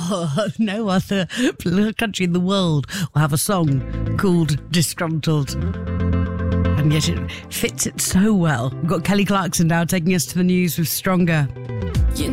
Oh, no other country in the world will have a song called Disgruntled. And yet it fits it so well. We've got Kelly Clarkson now taking us to the news with Stronger.